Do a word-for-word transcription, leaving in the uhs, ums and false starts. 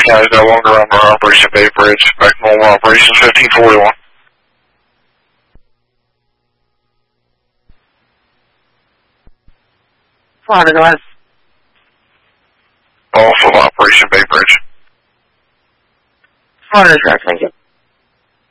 County is no longer under Operation Bay Bridge. Back to normal operations fifteen forty-one. Florida, go ahead. Off of Operation Bay Bridge. Florida, correct, thank you.